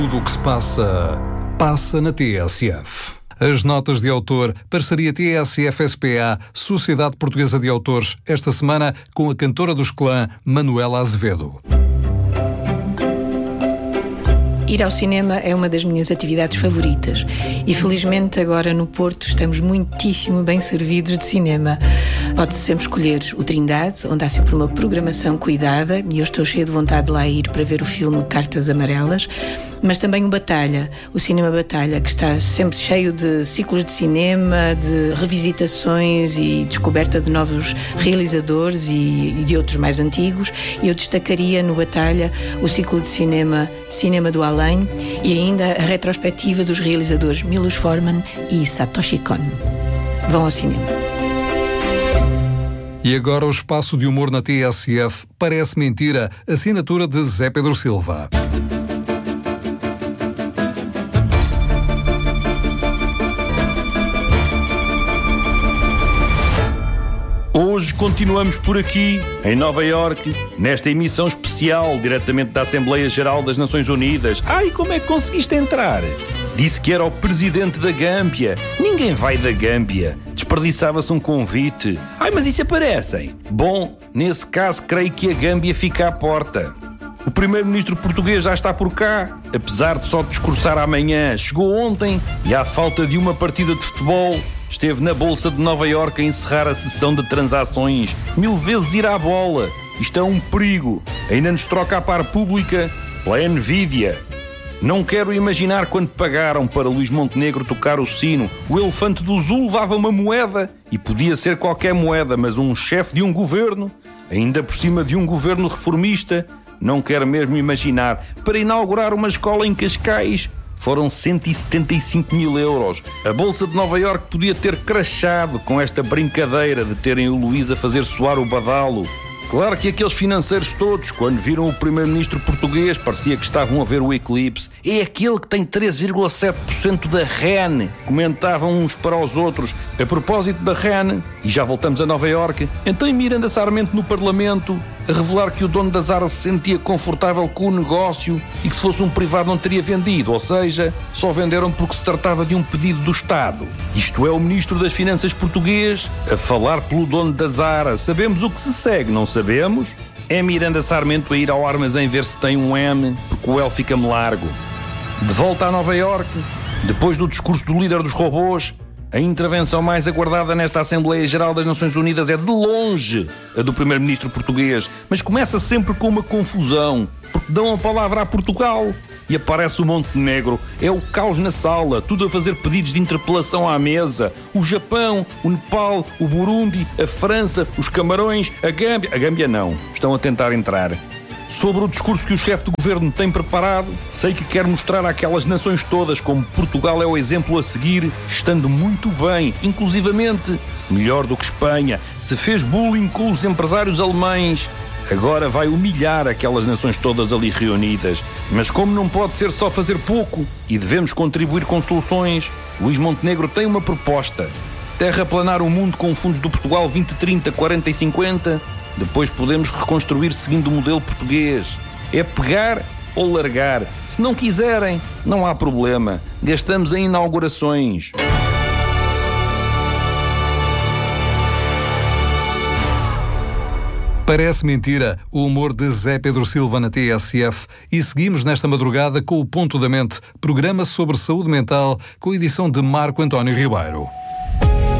Tudo o que se passa na TSF. As notas de autor, parceria TSF-SPA, Sociedade Portuguesa de Autores, esta semana com a cantora dos Clã, Manuela Azevedo. Ir ao cinema é uma das minhas atividades favoritas e felizmente agora no Porto estamos muitíssimo bem servidos de cinema. Pode-se sempre escolher o Trindade, onde há sempre uma programação cuidada e eu estou cheia de vontade de lá ir para ver o filme Cartas Amarelas, mas também o Batalha, o Cinema Batalha, que está sempre cheio de ciclos de cinema, de revisitações e descoberta de novos realizadores e de outros mais antigos. E eu destacaria no Batalha o ciclo de cinema Cinema do Além e ainda a retrospectiva dos realizadores Milos Forman e Satoshi Kon. Vão ao cinema. E agora o espaço de humor na TSF. Parece mentira, assinatura de Zé Pedro Silva. Hoje continuamos por aqui, em Nova Iorque, nesta emissão especial, diretamente da Assembleia Geral das Nações Unidas. Ai, como é que conseguiste entrar? Disse que era o presidente da Gâmbia. Ninguém vai da Gâmbia. Desperdiçava-se um convite. Ai, mas isso aparecem. Bom, nesse caso, creio que a Gâmbia fica à porta. O primeiro-ministro português já está por cá, apesar de só discursar amanhã. Chegou ontem e, à falta de uma partida de futebol, esteve na Bolsa de Nova Iorque a encerrar a sessão de transações. 1000 vezes ir à bola. Isto é um perigo. Ainda nos troca a par pública pela Nvidia. Não quero imaginar quando pagaram para Luís Montenegro tocar o sino. O elefante do Zul levava uma moeda e podia ser qualquer moeda, mas um chefe de um governo, ainda por cima de um governo reformista, não quero mesmo imaginar. Para inaugurar uma escola em Cascais foram 175 mil euros. A Bolsa de Nova Iorque podia ter crashado com esta brincadeira de terem o Luís a fazer soar o badalo. Claro que aqueles financeiros todos, quando viram o primeiro-ministro português, parecia que estavam a ver o eclipse. É aquele que tem 3,7% da REN, comentavam uns para os outros. A propósito da REN, e já voltamos a Nova Iorque, então em Miranda Sarmento no Parlamento, a revelar que o dono da Zara se sentia confortável com o negócio e que se fosse um privado não teria vendido, ou seja, só venderam porque se tratava de um pedido do Estado. Isto é o ministro das Finanças português a falar pelo dono da Zara. Sabemos o que se segue, não sabemos? É Miranda Sarmento a ir ao armazém ver se tem um M, porque o L fica-me largo. De volta a Nova Iorque, depois do discurso do líder dos robôs, a intervenção mais aguardada nesta Assembleia Geral das Nações Unidas é de longe a do primeiro-ministro português, mas começa sempre com uma confusão, porque dão a palavra a Portugal e aparece o Montenegro. É o caos na sala, tudo a fazer pedidos de interpelação à mesa. O Japão, o Nepal, o Burundi, a França, os Camarões, a Gâmbia... A Gâmbia não, estão a tentar entrar. Sobre o discurso que o chefe do governo tem preparado, sei que quer mostrar àquelas nações todas como Portugal é o exemplo a seguir, estando muito bem, inclusivamente melhor do que Espanha. Se fez bullying com os empresários alemães, agora vai humilhar aquelas nações todas ali reunidas. Mas como não pode ser só fazer pouco e devemos contribuir com soluções, Luís Montenegro tem uma proposta: terraplanar o mundo com fundos do Portugal 2030, 40 e 50. Depois podemos reconstruir seguindo o modelo português. É pegar ou largar. Se não quiserem, não há problema. Gastamos em inaugurações. Parece mentira, o humor de Zé Pedro Silva na TSF. E seguimos nesta madrugada com o Ponto da Mente, programa sobre saúde mental, com a edição de Marco António Ribeiro.